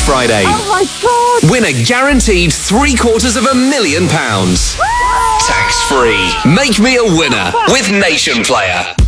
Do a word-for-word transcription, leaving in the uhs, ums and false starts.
Friday. Oh my God! Win a guaranteed three quarters of a million pounds. Tax free. Make me a winner with Nation Player.